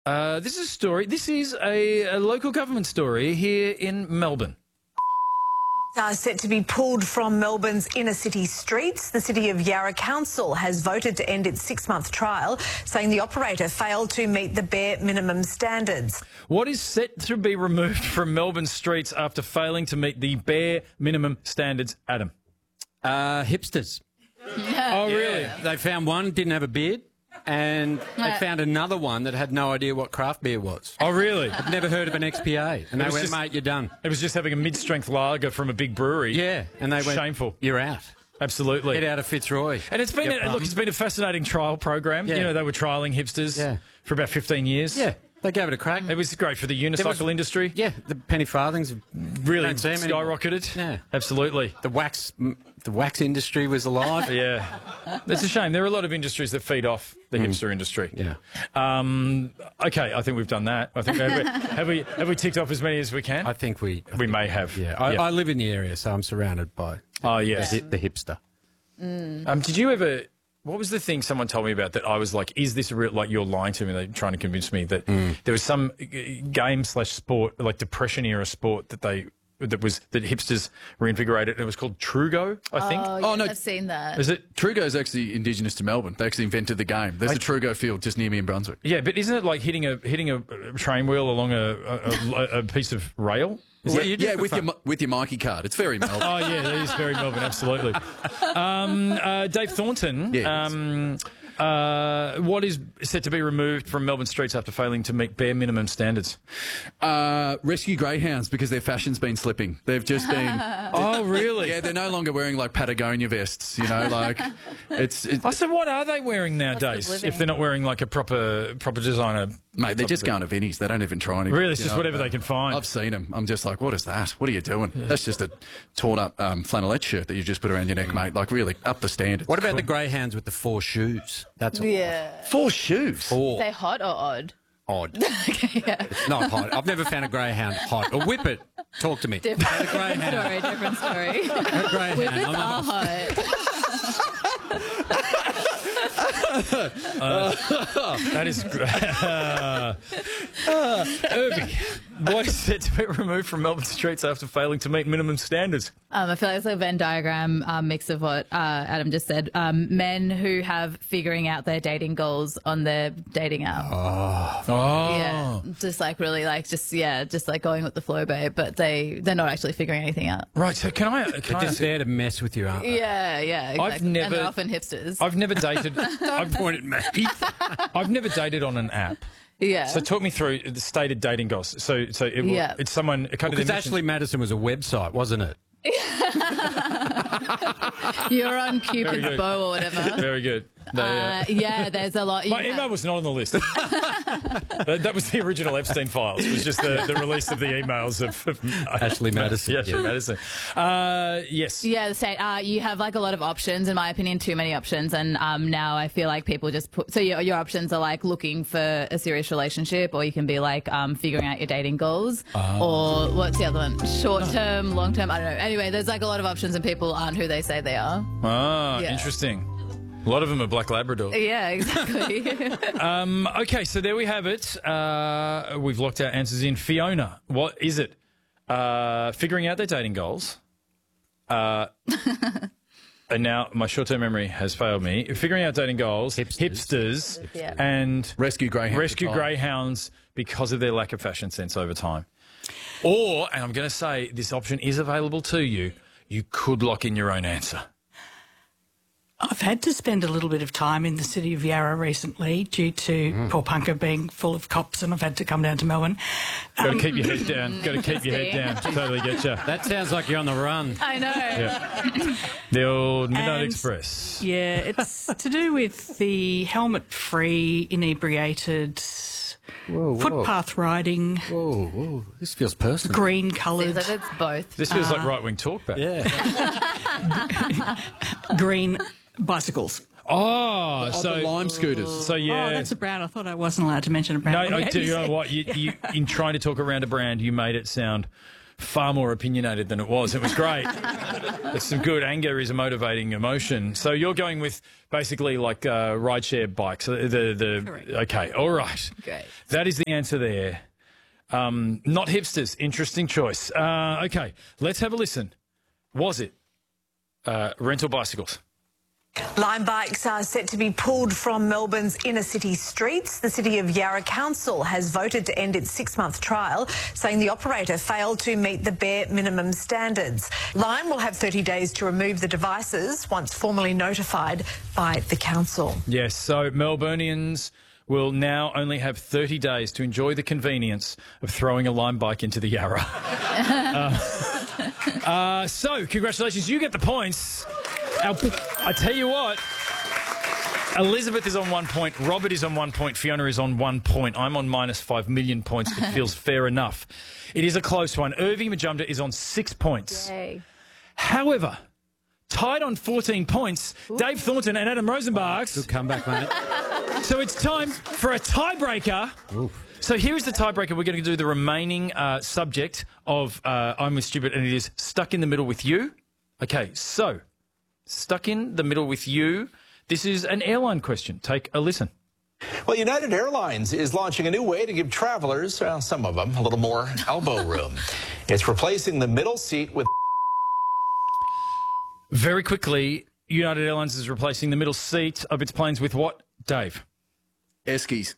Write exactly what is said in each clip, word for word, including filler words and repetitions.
Uh, this is a story. This is a, a local government story here in Melbourne. Are set to be pulled from Melbourne's inner city streets. The City of Yarra Council has voted to end its six-month trial, saying the operator failed to meet the bare minimum standards. What is set to be removed from Melbourne streets after failing to meet the bare minimum standards, Adam? Uh, hipsters. Oh, really? Yeah. They found one, didn't have a beard, and they found another one that had no idea what craft beer was. Oh, really? I'd never heard of an X P A. And they was went, just- mate, you're done. It was just having a mid-strength lager from a big brewery. Yeah. And they went, Shameful. you're out. Absolutely. Get out of Fitzroy. And it's been Get a, look, bummed. it's been a fascinating trial program. Yeah. You know, they were trialling hipsters Yeah. for about fifteen years. Yeah, they gave it a crack. It was great for the unicycle was- industry. Yeah, the penny farthings Really don't see 'em anymore. skyrocketed. Yeah. Absolutely. The wax, the wax industry was alive. Yeah. It's a shame. There are a lot of industries that feed off the hipster industry. Yeah. Um, okay, I think we've done that. I think have we, have we have we ticked off as many as we can? I think we we may have. Yeah, I, I live in the area, so I'm surrounded by Oh the, yes. hi- the hipster. Um, did you ever? What was the thing someone told me about that I was like, is this a real, like you're lying to me? They're trying to convince me that there was some g- game slash sport, like depression era sport that they, that was, that hipsters reinvigorated. It was called Trugo, I think. Oh, Oh, yeah, no. I've seen that. Is it? Trugo's actually indigenous to Melbourne. They actually invented the game. There's a Trugo field just near me in Brunswick. Yeah, but isn't it like hitting a, hitting a a train wheel along a, a, a, a piece of rail? Is Yeah, that- yeah, with your with your Mikey card. It's very Melbourne. Oh, yeah, that is very Melbourne, absolutely. Um, uh, Dave Thornton, Yes. um, uh, what is set to be removed from Melbourne streets after failing to meet bare minimum standards? Uh, rescue greyhounds because their fashion's been slipping. They've just been. Oh, really? Yeah, they're no longer wearing like Patagonia vests. You know, like it's. It, I said, what are they wearing nowadays living? if they're not wearing like a proper proper designer? mate, they're just going to Vinnie's. They don't even try anything. Really, it's you just know, whatever but they can find. I've seen them. I'm just like, what is that? What are you doing? That's just a torn up um, flannelette shirt that you just put around your neck, mate. Like really up the standard. What about the greyhounds with the four shoes? That's all. Yeah. Four shoes? Four. They hot or odd? Odd. Okay, yeah. It's not hot. I've never found a greyhound hot. Or whippet. Talk to me. Different, A greyhound. story, different story. A greyhound. Whippets I'm are not- hot. That is great. uh, uh, Irby, what is set to be removed from Melbourne streets after failing to meet minimum standards? Um, I feel like it's a Venn diagram um, mix of what uh, Adam just said. Um, men who have figuring out their dating goals on their dating app. Oh. Yeah, just like really like just yeah, just like going with the flow, babe. But they they're not actually figuring anything out. Right, so can I... Can They're I just there to mess with you, aren't they? Yeah, yeah. Exactly. I've never- And they're often hipsters. I've never dated... I've, Point at me. I've never dated on an app. yeah. So talk me through the stated dating goals. So, so it, will- Yeah. it's someone... It kind of Because Ashley Madison was a website, wasn't it? You're on Very Cupid's good. bow or whatever. Very good. They, uh, Uh, yeah, there's a lot. You my have- email was not on the list. that, that was the original Epstein files. It was just the, the release of the emails of, of Ashley Madison. Yeah, Ashley Yeah. Madison. Uh, yes. Yeah, the state. Uh, you have like a lot of options, in my opinion, too many options, and um, now I feel like people just put. So your your options are like looking for a serious relationship, or you can be like um, figuring out your dating goals, or what's the other one? Short term, long term. I don't know. Anyway, there's like a lot of options, and people aren't who they say they are. Ah, Yeah. interesting. A lot of them are Black Labrador. Yeah, exactly. Um, okay, so there we have it. Uh, we've locked our answers in. Fiona, what is it? Uh, figuring out their dating goals. Uh, and now my short-term memory has failed me. Figuring out dating goals, hipsters, hipsters Yeah. and Rescue greyhounds. rescue Oh. greyhounds because of their lack of fashion sense over time. Or, and I'm going to say this option is available to you, you could lock in your own answer. I've had to spend a little bit of time in the city of Yarra recently due to Port Punker being full of cops, and I've had to come down to Melbourne. Got to keep your head down. Got to keep your head down. Totally get you. That sounds like you're on the run. I know. Yeah. The old Midnight And- Express. Yeah, it's to do with the helmet-free, inebriated, Whoa, whoa. footpath riding, Whoa, whoa. This feels personal. green-coloured, Seems like it's both. This feels like right-wing talkback. Yeah. green bicycles. Oh, Oh, so the lime scooters. so yeah. Oh, that's a brand. I thought I wasn't allowed to mention a brand. no, I Okay. do you know what? You, you, in trying to talk around a brand, you made it sound far more opinionated than it was. It was great. There's some good anger is a motivating emotion. So you're going with basically like uh, rideshare bikes. The, the, the Okay, all right. Great. That is the answer there. Um, not hipsters. Interesting choice. Uh, okay, let's have a listen. Was it uh, rental bicycles? Lime bikes are set to be pulled from Melbourne's inner city streets. The City of Yarra Council has voted to end its six-month trial, saying the operator failed to meet the bare minimum standards. Lime will have thirty days to remove the devices once formally notified by the council. Yes, so Melburnians will now only have thirty days to enjoy the convenience of throwing a Lime bike into the Yarra. uh, uh, so, congratulations, you get the points. Our, I tell you what, Elizabeth is on one point, Robert is on one point, Fiona is on one point. I'm on minus five million points. It feels fair enough. It is a close one. Irving Majumdar is on six points. Yay. However, tied on fourteen points, Ooh. Dave Thornton and Adam Rosenbachs. Good comeback, mate. So it's time for a tiebreaker. Oof. So here is the tiebreaker. We're going to do the remaining uh, subject of uh, I'm with Stupid, and it is stuck in the middle with you. Okay, so stuck in the middle with you. This is an airline question. Take a listen. Well, United Airlines is launching a new way to give travelers, well, some of them, a little more elbow room. It's replacing the middle seat with... Very quickly, United Airlines is replacing the middle seat of its planes with what, Dave? Eskies.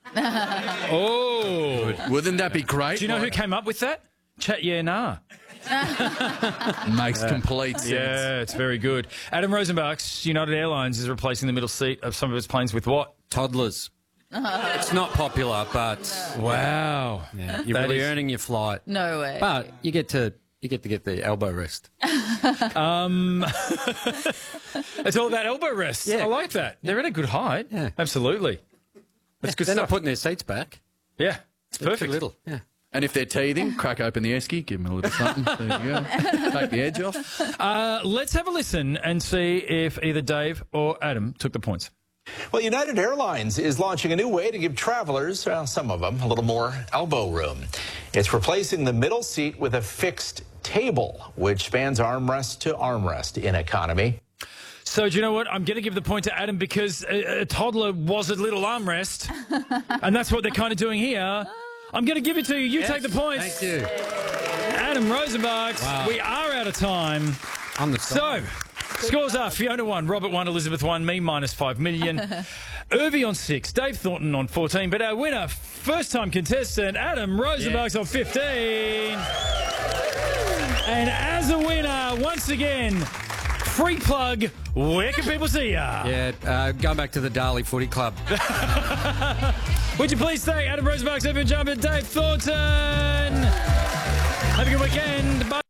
Oh. Wouldn't that be great? Do you know who came up with that? Chat Yeah Nah. Makes yeah. complete sense. Yeah, it's very good. Adam Rosenbachs, United Airlines is replacing the middle seat of some of its planes with what? Toddlers. It's not popular, but wow, yeah, you're really is... earning your flight. No way. But you get to you get to get the elbow rest. um, it's all about elbow rest. Yeah. I like that. They're at a good height. Yeah, absolutely. That's good They're stuff. not putting their seats back. Yeah, it's They're perfect. Too little. Yeah. And if they're teething, crack open the esky, give them a little something. There you go. Take the edge off. Uh, let's have a listen and see if either Dave or Adam took the points. Well, United Airlines is launching a new way to give travelers, well, some of them, a little more elbow room. It's replacing the middle seat with a fixed table, which spans armrest to armrest in economy. So do you know what? I'm going to give the point to Adam because a, a toddler was a little armrest, and that's what they're kind of doing here. I'm going to give it to you. You yes, take the points. Thank you. Adam Rosenbachs, wow. We are out of time. On the So, scores are Fiona one, Robert one, Elizabeth one, me minus five million. Irvie on six, Dave Thornton on fourteen, but our winner, first-time contestant, Adam Rosenbachs yes. on fifteen. And as a winner, once again, free plug, where can people see ya? Yeah, uh, going back to the Darley Footy Club. Would you please thank Adam Rosenbachs, Irving Majumdar, Dave Thornton. Have a good weekend. Bye.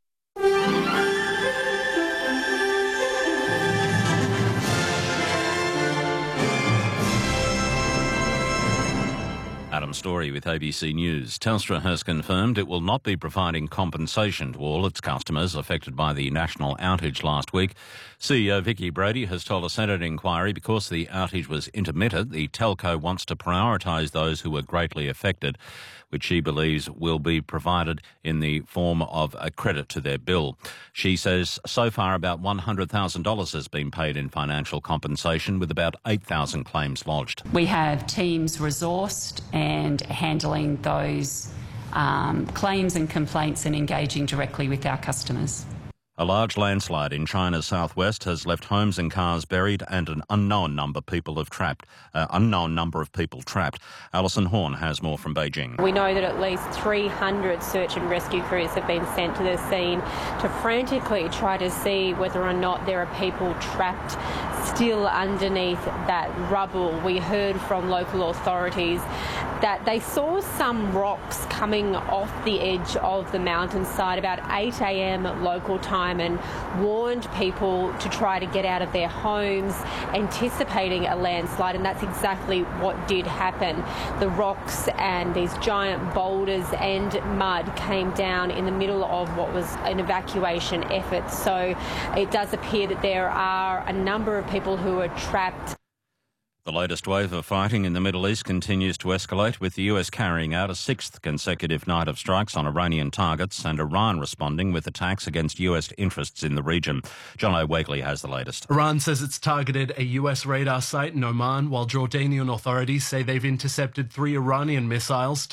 Adam Story with A B C News. Telstra has confirmed it will not be providing compensation to all its customers affected by the national outage last week. C E O Vicky Brady has told a Senate inquiry because the outage was intermittent, the telco wants to prioritise those who were greatly affected, which she believes will be provided in the form of a credit to their bill. She says so far about one hundred thousand dollars has been paid in financial compensation, with about eight thousand claims lodged. We have teams resourced and handling those um, claims and complaints and engaging directly with our customers. A large landslide in China's southwest has left homes and cars buried and an unknown number of people have trapped. Uh, unknown number of people trapped. Alison Horn has more from Beijing. We know that at least three hundred search and rescue crews have been sent to the scene to frantically try to see whether or not there are people trapped still underneath that rubble. We heard from local authorities that they saw some rocks coming off the edge of the mountainside about eight a m local time, and warned people to try to get out of their homes, anticipating a landslide, and that's exactly what did happen. The rocks and these giant boulders and mud came down in the middle of what was an evacuation effort. So it does appear that there are a number of people who are trapped. The latest wave of fighting in the Middle East continues to escalate, with the U S carrying out a sixth consecutive night of strikes on Iranian targets and Iran responding with attacks against U S interests in the region. John O'Wegley has the latest. Iran says it's targeted a U S radar site in Oman, while Jordanian authorities say they've intercepted three Iranian missiles